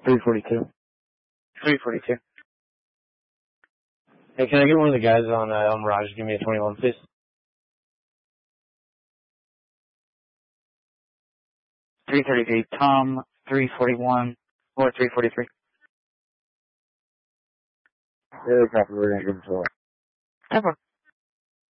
342. 342. Hey, can I get one of the guys on El Mirage? Give me a 21, please. 333. Tom, 341 or 343. Yeah, copy. We're going to give him to